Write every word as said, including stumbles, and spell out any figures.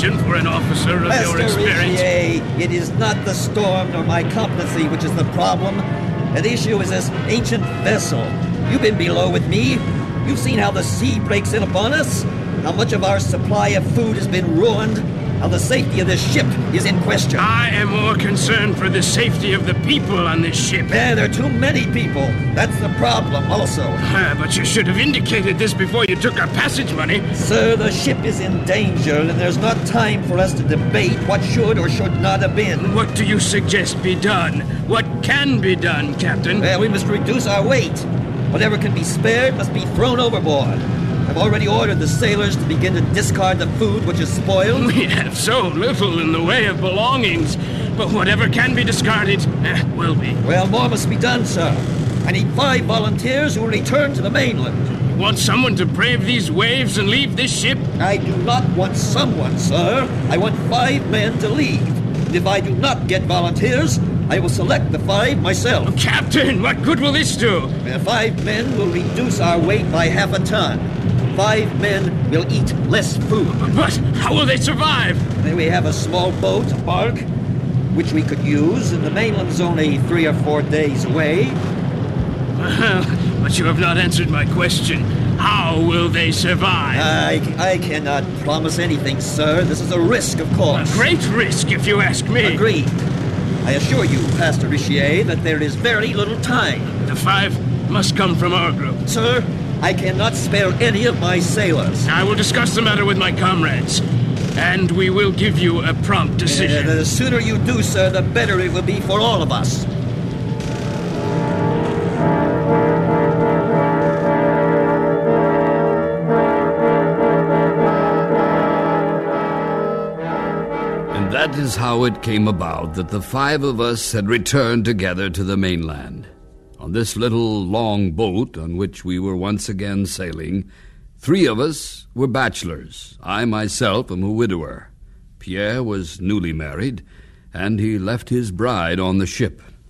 question for an officer of Master your experience. Richier, it is not the storm nor my competency which is the problem. The issue is this ancient vessel. You've been below with me. You've seen how the sea breaks in upon us, how much of our supply of food has been ruined, how the safety of this ship is in question. I am more concerned for the safety of the people on this ship. Yeah, there are too many people. That's the problem also. Ah, but you should have indicated this before you took our passage money. Sir, the ship is in danger, and there's not time for us to debate what should or should not have been. What do you suggest be done? What can be done, Captain? Well, we must reduce our weight. Whatever can be spared must be thrown overboard. I've already ordered the sailors to begin to discard the food which is spoiled. We have so little in the way of belongings, but whatever can be discarded, eh, will be. Well, more must be done, sir. I need five volunteers who will return to the mainland. You want someone to brave these waves and leave this ship? I do not want someone, sir. I want five men to leave. And if I do not get volunteers, I will select the five myself. Oh, Captain, what good will this do? The five men will reduce our weight by half a ton. Five men will eat less food. But how will they survive? Then we have a small boat, a bark, which we could use, and the mainland's only three or four days away. Well, but you have not answered my question. How will they survive? I, I cannot promise anything, sir. This is a risk, of course. A great risk, if you ask me. Agreed. I assure you, Pastor Richier, that there is very little time. The five must come from our group. Sir, I cannot spare any of my sailors. I will discuss the matter with my comrades, and we will give you a prompt decision. Uh, the sooner you do, sir, the better it will be for all of us. And that is how it came about that the five of us had returned together to the mainland. On this little long boat on which we were once again sailing, three of us were bachelors. I myself am a widower. Pierre was newly married, and he left his bride on the ship.